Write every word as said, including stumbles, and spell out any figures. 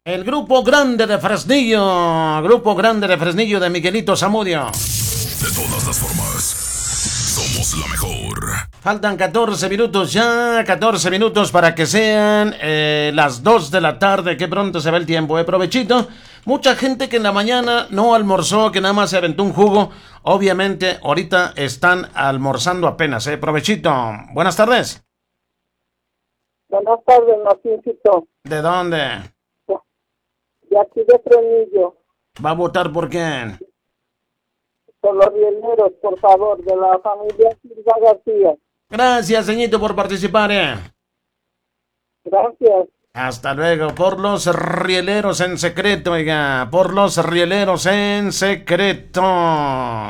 El Grupo Grande de Fresnillo. Grupo Grande de Fresnillo de Miguelito Zamudio. De todas las formas, somos la mejor. Faltan catorce minutos ya, catorce minutos para que sean eh, las dos de la tarde. Qué pronto se va el tiempo, eh, provechito. Mucha gente que en la mañana no almorzó, que nada más se aventó un jugo. Obviamente, ahorita están almorzando apenas, eh, provechito. Buenas tardes. Buenas tardes, Martincito. ¿De dónde? De aquí de Fresnillo. ¿Va a votar por quién? Por los rieleros, por favor, de la familia Silva García. Gracias, señorito, por participar, eh. Gracias. Hasta luego. Por los rieleros en secreto, oiga. Por los rieleros en secreto.